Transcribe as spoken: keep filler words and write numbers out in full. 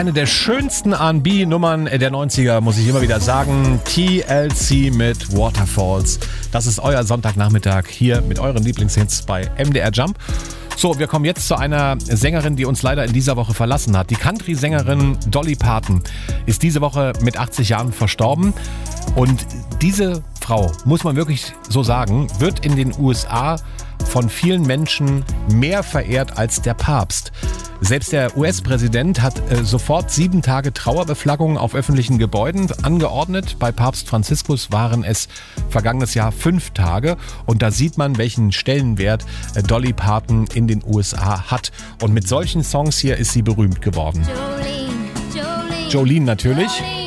Eine der schönsten R und B-Nummern der neunziger, muss ich immer wieder sagen. T L C mit Waterfalls. Das ist euer Sonntagnachmittag hier mit euren Lieblingshits bei M D R Jump. So, wir kommen jetzt zu einer Sängerin, die uns leider in dieser Woche verlassen hat. Die Country-Sängerin Dolly Parton ist diese Woche mit achtzig Jahren verstorben. Und diese Frau, muss man wirklich so sagen, wird in den U S A von vielen Menschen mehr verehrt als der Papst. Selbst der U S-Präsident hat äh, sofort sieben Tage Trauerbeflaggung auf öffentlichen Gebäuden angeordnet. Bei Papst Franziskus waren es vergangenes Jahr fünf Tage. Und da sieht man, welchen Stellenwert äh, Dolly Parton in den U S A hat. Und mit solchen Songs hier ist sie berühmt geworden. Jolene, Jolene, Jolene natürlich.